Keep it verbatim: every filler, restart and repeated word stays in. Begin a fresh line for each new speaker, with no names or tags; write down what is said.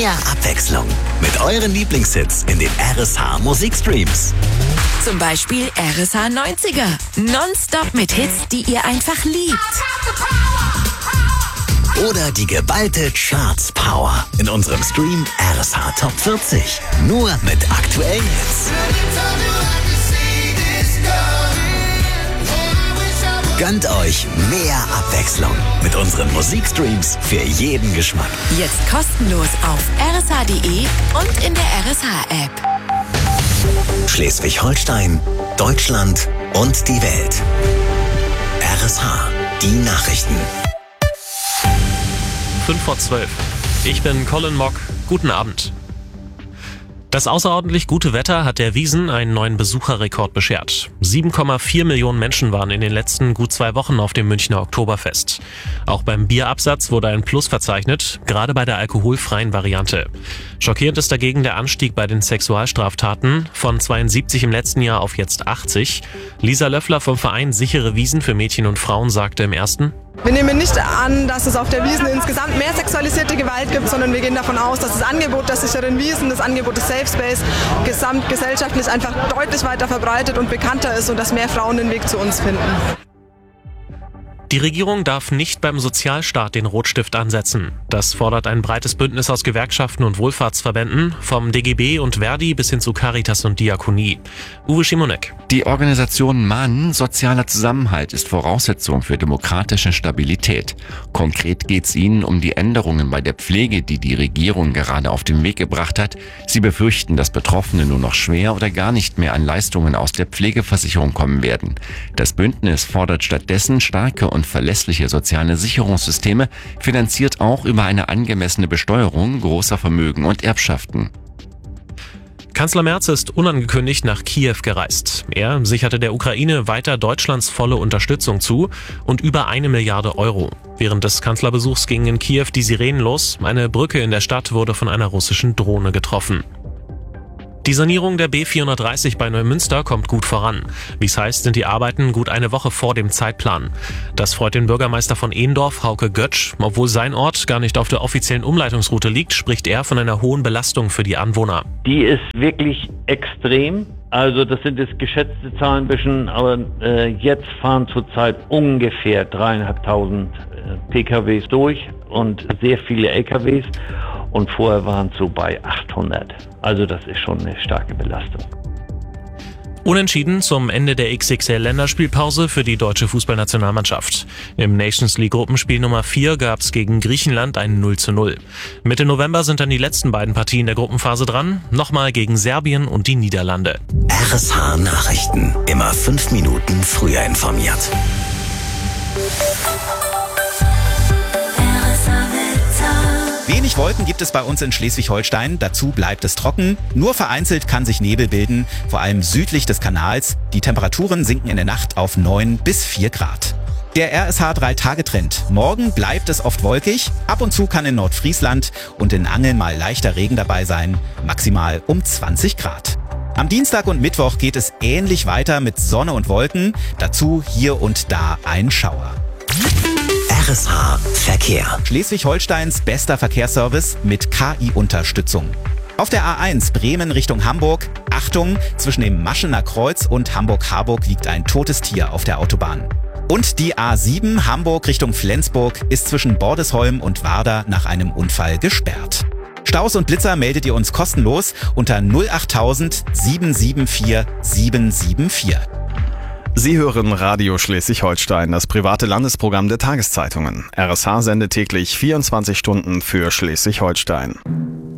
mehr Abwechslung mit euren Lieblingshits in den R S H Musikstreams.
Zum Beispiel R S H neunziger. Nonstop mit Hits, die ihr einfach liebt.
Oder die geballte Charts Power in unserem Stream R S H Top vierzig. Nur mit aktuellen Hits. Gönnt euch mehr Abwechslung mit unseren Musikstreams für jeden Geschmack.
Jetzt kostenlos auf r s h punkt d e und in der R S H-App.
Schleswig-Holstein, Deutschland und die Welt. R S H, die Nachrichten.
fünf vor zwölf. Ich bin Colin Mock. Guten Abend. Das außerordentlich gute Wetter hat der Wiesn einen neuen Besucherrekord beschert. sieben Komma vier Millionen Menschen waren in den letzten gut zwei Wochen auf dem Münchner Oktoberfest. Auch beim Bierabsatz wurde ein Plus verzeichnet, gerade bei der alkoholfreien Variante. Schockierend ist dagegen der Anstieg bei den Sexualstraftaten von zweiundsiebzig im letzten Jahr auf jetzt achtzig. Lisa Löffler vom Verein Sichere Wiesn für Mädchen und Frauen sagte im ersten:
Wir nehmen nicht an, dass es auf der Wiesn insgesamt mehr sexualisierte Gewalt gibt, sondern wir gehen davon aus, dass das Angebot der sicheren Wiesn, das Angebot des Safe Space, gesamtgesellschaftlich einfach deutlich weiter verbreitet und bekannter ist und dass mehr Frauen den Weg zu uns finden.
Die Regierung darf nicht beim Sozialstaat den Rotstift ansetzen. Das fordert ein breites Bündnis aus Gewerkschaften und Wohlfahrtsverbänden, vom D G B und Verdi bis hin zu Caritas und Diakonie. Uwe Schimonek.
Die Organisation mahnen, sozialer Zusammenhalt ist Voraussetzung für demokratische Stabilität. Konkret geht es ihnen um die Änderungen bei der Pflege, die die Regierung gerade auf den Weg gebracht hat. Sie befürchten, dass Betroffene nur noch schwer oder gar nicht mehr an Leistungen aus der Pflegeversicherung kommen werden. Das Bündnis fordert stattdessen starke und verlässliche soziale Sicherungssysteme, finanziert auch über eine angemessene Besteuerung großer Vermögen und Erbschaften.
Kanzler Merz ist unangekündigt nach Kiew gereist. Er sicherte der Ukraine weiter Deutschlands volle Unterstützung zu und über eine Milliarde Euro. Während des Kanzlerbesuchs gingen in Kiew die Sirenen los. Eine Brücke in der Stadt wurde von einer russischen Drohne getroffen. Die Sanierung der B vierhundertdreißig bei Neumünster kommt gut voran. Wie es heißt, sind die Arbeiten gut eine Woche vor dem Zeitplan. Das freut den Bürgermeister von Ehendorf, Hauke Götsch. Obwohl sein Ort gar nicht auf der offiziellen Umleitungsroute liegt, spricht er von einer hohen Belastung für die Anwohner.
Die ist wirklich extrem. Also das sind jetzt geschätzte Zahlen ein bisschen, aber äh, jetzt fahren zurzeit ungefähr dreieinhalbtausend äh, P K Ws durch und sehr viele L K Ws. Und vorher waren es so bei achthundert. Also das ist schon eine starke Belastung.
Unentschieden zum Ende der X X L-Länderspielpause für die deutsche Fußballnationalmannschaft. Im Nations League Gruppenspiel Nummer vier gab es gegen Griechenland ein null zu null. Mitte November sind dann die letzten beiden Partien der Gruppenphase dran. Nochmal gegen Serbien und die Niederlande.
R S H Nachrichten. Immer fünf Minuten früher informiert.
Wenig Wolken gibt es bei uns in Schleswig-Holstein, dazu bleibt es trocken. Nur vereinzelt kann sich Nebel bilden, vor allem südlich des Kanals. Die Temperaturen sinken in der Nacht auf neun bis vier Grad. Der R S H drei Tage Trend. Morgen bleibt es oft wolkig, ab und zu kann in Nordfriesland und in Angeln mal leichter Regen dabei sein, maximal um zwanzig Grad. Am Dienstag und Mittwoch geht es ähnlich weiter mit Sonne und Wolken, dazu hier und da ein Schauer.
R S H Verkehr.
Schleswig-Holsteins bester Verkehrsservice mit K I-Unterstützung. Auf der A eins Bremen Richtung Hamburg. Achtung, zwischen dem Maschener Kreuz und Hamburg-Harburg liegt ein totes Tier auf der Autobahn. Und die A sieben Hamburg Richtung Flensburg ist zwischen Bordesholm und Warder nach einem Unfall gesperrt. Staus und Blitzer meldet ihr uns kostenlos unter null achttausend sieben sieben vier sieben sieben vier.
Sie hören Radio Schleswig-Holstein, das private Landesprogramm der Tageszeitungen. R S H sendet täglich vierundzwanzig Stunden für Schleswig-Holstein.